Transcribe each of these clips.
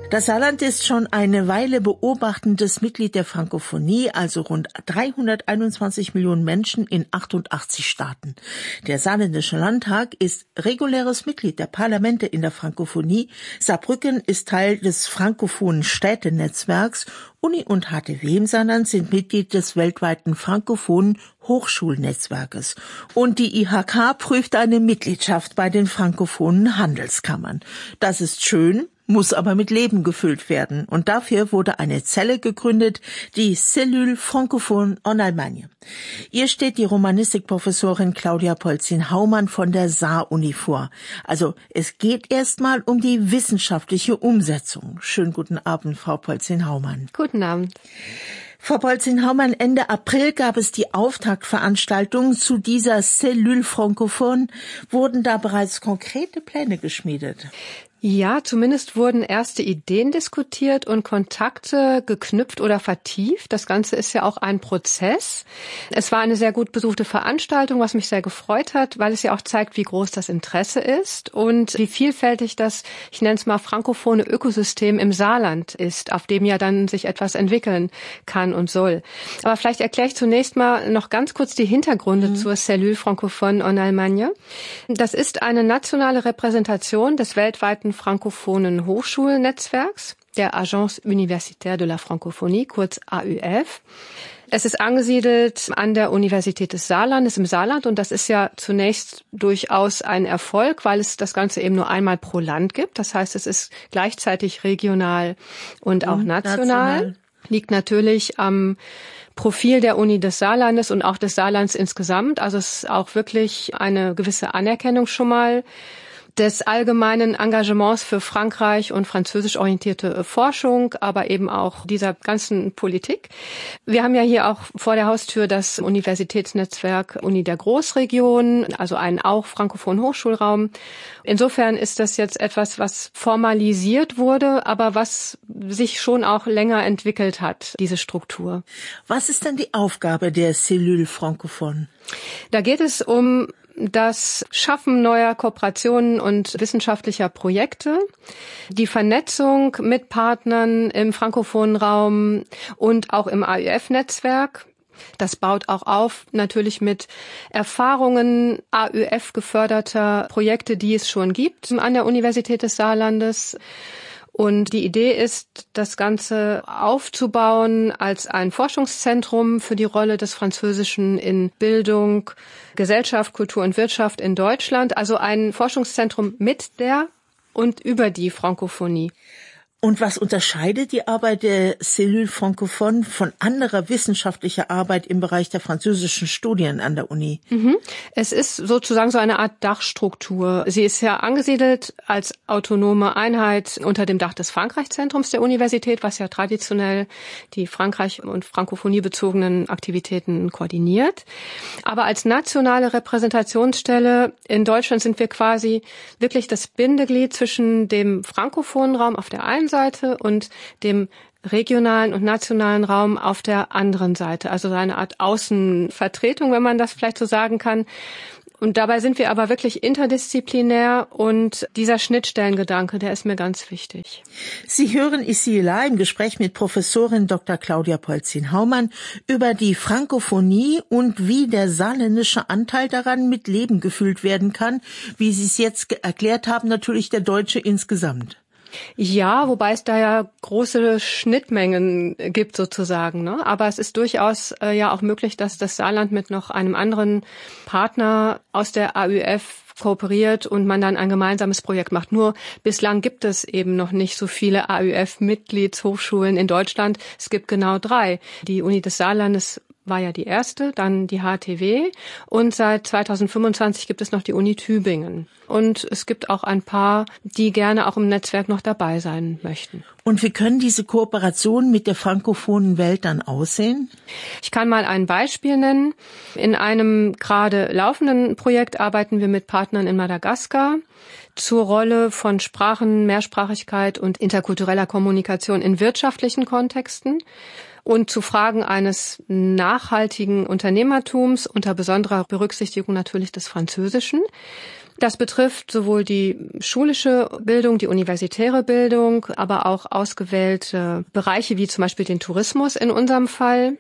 Das Saarland ist schon eine Weile beobachtendes Mitglied der Frankophonie, also rund 321 Millionen Menschen in 88 Staaten. Der Saarländische Landtag ist reguläres Mitglied der Parlamente in der Frankophonie. Saarbrücken ist Teil des frankophonen Städtenetzwerks. Uni und HTW im Saarland sind Mitglied des weltweiten frankophonen Hochschulnetzwerkes. Und die IHK prüft eine Mitgliedschaft bei den frankophonen Handelskammern. Das ist schön, muss aber mit Leben gefüllt werden. Und dafür wurde eine Zelle gegründet, die Cellule Francophone en Allemagne. Ihr steht die Romanistikprofessorin Claudia Polzin-Haumann von der Saar-Uni vor. Also es geht erstmal um die wissenschaftliche Umsetzung. Schönen guten Abend, Frau Polzin-Haumann. Guten Abend. Frau Polzin-Haumann, Ende April gab es die Auftaktveranstaltung zu dieser Cellule Francophone. Wurden da bereits konkrete Pläne geschmiedet? Ja, zumindest wurden erste Ideen diskutiert und Kontakte geknüpft oder vertieft. Das Ganze ist ja auch ein Prozess. Es war eine sehr gut besuchte Veranstaltung, was mich sehr gefreut hat, weil es ja auch zeigt, wie groß das Interesse ist und wie vielfältig das, ich nenne es mal, frankophone Ökosystem im Saarland ist, auf dem ja dann sich etwas entwickeln kann und soll. Aber vielleicht erkläre ich zunächst mal noch ganz kurz die Hintergründe zur Cellule Francophone en Allemagne. Das ist eine nationale Repräsentation des weltweiten frankophonen Hochschulnetzwerks, der Agence Universitaire de la Francophonie, kurz AUF. Es ist angesiedelt an der Universität des Saarlandes im Saarland und das ist ja zunächst durchaus ein Erfolg, weil es das Ganze eben nur einmal pro Land gibt. Das heißt, es ist gleichzeitig regional und auch national. Liegt natürlich am Profil der Uni des Saarlandes und auch des Saarlands insgesamt. Also es ist auch wirklich eine gewisse Anerkennung schon mal des allgemeinen Engagements für Frankreich und französisch orientierte Forschung, aber eben auch dieser ganzen Politik. Wir haben ja hier auch vor der Haustür das Universitätsnetzwerk Uni der Großregion, also einen auch frankophonen Hochschulraum. Insofern ist das jetzt etwas, was formalisiert wurde, aber was sich schon auch länger entwickelt hat, diese Struktur. Was ist denn die Aufgabe der Cellule Francophone? Da geht es um das Schaffen neuer Kooperationen und wissenschaftlicher Projekte, die Vernetzung mit Partnern im frankophonen Raum und auch im AUF-Netzwerk. Das baut auch auf, natürlich mit Erfahrungen AUF-geförderter Projekte, die es schon gibt an der Universität des Saarlandes. Und die Idee ist, das Ganze aufzubauen als ein Forschungszentrum für die Rolle des Französischen in Bildung, Gesellschaft, Kultur und Wirtschaft in Deutschland. Also ein Forschungszentrum mit der und über die Frankophonie. Und was unterscheidet die Arbeit der Cellule Francophone von anderer wissenschaftlicher Arbeit im Bereich der französischen Studien an der Uni? Es ist sozusagen so eine Art Dachstruktur. Sie ist ja angesiedelt als autonome Einheit unter dem Dach des Frankreich-Zentrums der Universität, was ja traditionell die Frankreich- und Frankophonie-bezogenen Aktivitäten koordiniert. Aber als nationale Repräsentationsstelle in Deutschland sind wir quasi wirklich das Bindeglied zwischen dem frankophonen Raum auf der einen Seite und dem regionalen und nationalen Raum auf der anderen Seite. Also eine Art Außenvertretung, wenn man das vielleicht so sagen kann. Und dabei sind wir aber wirklich interdisziplinär und dieser Schnittstellengedanke, der ist mir ganz wichtig. Sie hören ici là im Gespräch mit Professorin Dr. Claudia Polzin-Haumann über die Frankophonie und wie der saarländische Anteil daran mit Leben gefüllt werden kann, wie Sie es jetzt erklärt haben, natürlich der deutsche insgesamt. Ja, wobei es da ja große Schnittmengen gibt sozusagen, ne? Aber es ist durchaus ja auch möglich, dass das Saarland mit noch einem anderen Partner aus der AUF kooperiert und man dann ein gemeinsames Projekt macht. Nur bislang gibt es eben noch nicht so viele AUF-Mitgliedshochschulen in Deutschland. Es gibt genau 3. Die Uni des Saarlandes war ja die erste, dann die HTW und seit 2025 gibt es noch die Uni Tübingen. Und es gibt auch ein paar, die gerne auch im Netzwerk noch dabei sein möchten. Und wie können diese Kooperationen mit der frankophonen Welt dann aussehen? Ich kann mal ein Beispiel nennen. In einem gerade laufenden Projekt arbeiten wir mit Partnern in Madagaskar zur Rolle von Sprachen, Mehrsprachigkeit und interkultureller Kommunikation in wirtschaftlichen Kontexten und zu Fragen eines nachhaltigen Unternehmertums unter besonderer Berücksichtigung natürlich des Französischen. Das betrifft sowohl die schulische Bildung, die universitäre Bildung, aber auch ausgewählte Bereiche wie zum Beispiel den Tourismus in unserem Fall.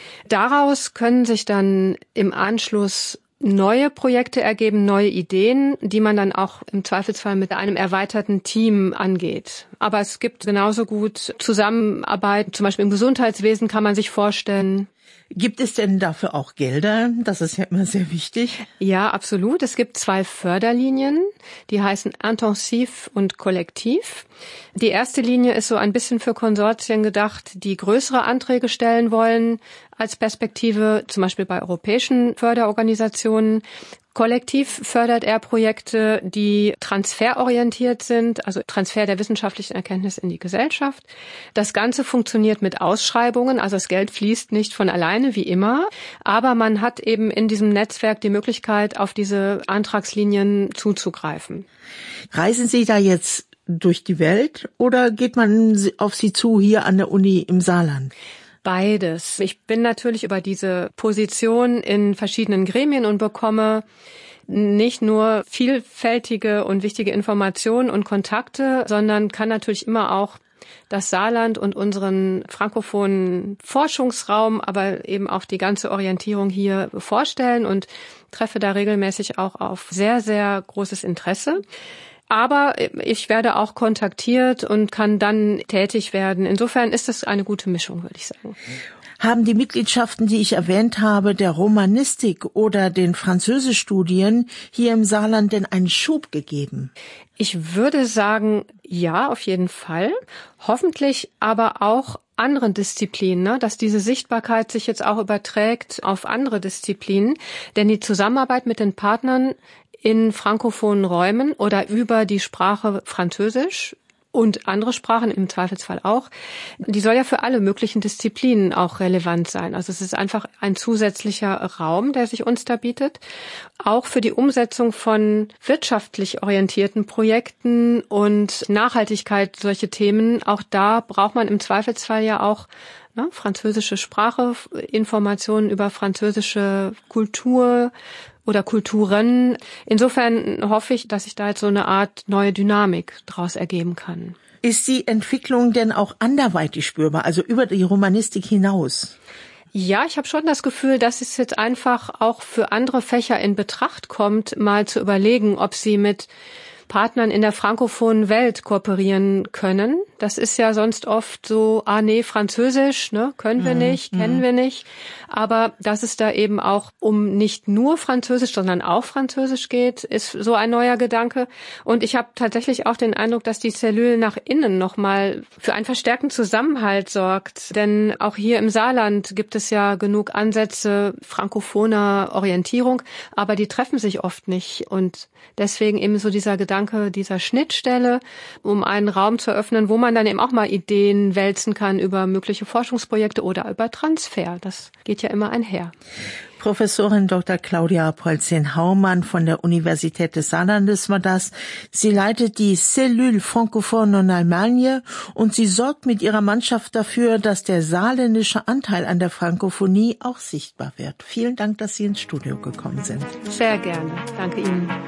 Daraus können sich dann im Anschluss neue Projekte ergeben, neue Ideen, die man dann auch im Zweifelsfall mit einem erweiterten Team angeht. Aber es gibt genauso gut Zusammenarbeit, zum Beispiel im Gesundheitswesen kann man sich vorstellen. Gibt es denn dafür auch Gelder? Das ist ja immer sehr wichtig. Ja, absolut. Es gibt 2 Förderlinien, die heißen Intensiv und Kollektiv. Die erste Linie ist so ein bisschen für Konsortien gedacht, die größere Anträge stellen wollen als Perspektive, zum Beispiel bei europäischen Förderorganisationen. Kollektiv fördert er Projekte, die transferorientiert sind, also Transfer der wissenschaftlichen Erkenntnis in die Gesellschaft. Das Ganze funktioniert mit Ausschreibungen, also das Geld fließt nicht von alleine wie immer, aber man hat eben in diesem Netzwerk die Möglichkeit, auf diese Antragslinien zuzugreifen. Reisen Sie da jetzt durch die Welt oder geht man auf Sie zu hier an der Uni im Saarland? Beides. Ich bin natürlich über diese Position in verschiedenen Gremien und bekomme nicht nur vielfältige und wichtige Informationen und Kontakte, sondern kann natürlich immer auch das Saarland und unseren frankophonen Forschungsraum, aber eben auch die ganze Orientierung hier vorstellen und treffe da regelmäßig auch auf sehr, sehr großes Interesse. Aber ich werde auch kontaktiert und kann dann tätig werden. Insofern ist das eine gute Mischung, würde ich sagen. Haben die Mitgliedschaften, die ich erwähnt habe, der Romanistik oder den Französischstudien hier im Saarland denn einen Schub gegeben? Ich würde sagen, ja, auf jeden Fall. Hoffentlich aber auch anderen Disziplinen, ne? Dass diese Sichtbarkeit sich jetzt auch überträgt auf andere Disziplinen. Denn die Zusammenarbeit mit den Partnern in frankophonen Räumen oder über die Sprache Französisch und andere Sprachen im Zweifelsfall auch, die soll ja für alle möglichen Disziplinen auch relevant sein. Also es ist einfach ein zusätzlicher Raum, der sich uns da bietet. Auch für die Umsetzung von wirtschaftlich orientierten Projekten und Nachhaltigkeit, solche Themen, auch da braucht man im Zweifelsfall ja auch französische Sprache, Informationen über französische Kultur oder Kulturen. Insofern hoffe ich, dass sich da jetzt so eine Art neue Dynamik daraus ergeben kann. Ist die Entwicklung denn auch anderweitig spürbar, also über die Romanistik hinaus? Ja, ich habe schon das Gefühl, dass es jetzt einfach auch für andere Fächer in Betracht kommt, mal zu überlegen, ob sie mit Partnern in der frankophonen Welt kooperieren können. Das ist ja sonst oft so, Französisch, können wir nicht, kennen wir nicht. Aber dass es da eben auch um nicht nur Französisch, sondern auch Französisch geht, ist so ein neuer Gedanke. Und ich habe tatsächlich auch den Eindruck, dass die Cellule nach innen nochmal für einen verstärkten Zusammenhalt sorgt. Denn auch hier im Saarland gibt es ja genug Ansätze frankophoner Orientierung, aber die treffen sich oft nicht. Und deswegen eben so dieser Gedanke dieser Schnittstelle, um einen Raum zu eröffnen, wo man dann eben auch mal Ideen wälzen kann über mögliche Forschungsprojekte oder über Transfer. Das geht ja immer einher. Professorin Dr. Claudia Polzin-Haumann von der Universität des Saarlandes war das. Sie leitet die Cellule Francophone en Allemagne und sie sorgt mit ihrer Mannschaft dafür, dass der saarländische Anteil an der Frankophonie auch sichtbar wird. Vielen Dank, dass Sie ins Studio gekommen sind. Sehr gerne. Danke Ihnen.